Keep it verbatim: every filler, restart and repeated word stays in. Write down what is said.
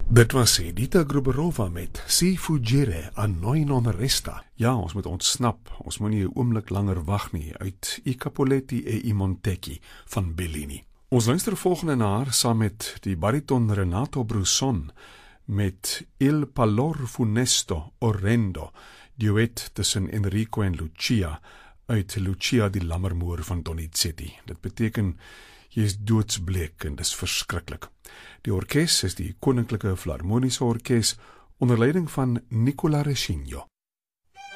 Dit was Edita Gruberova met Si Fuggire a noi non resta. Ja, ons moet ontsnap, ons moet nie 'n oomblik langer wag nie, uit I Capuletti e I Montecchi van Bellini. Ons luister volgende na haar saam met die bariton Renato Brusson met Il Pallor Funesto Orrendo, duet tussen Enrico en Lucia uit Lucia die Lammermoor van Donizetti. Dit beteken jy is doodsbleek en dis verskriklik. Die orkes is die Koninklike Filharmoniese Orkes onder leiding van Nicola Reschigno.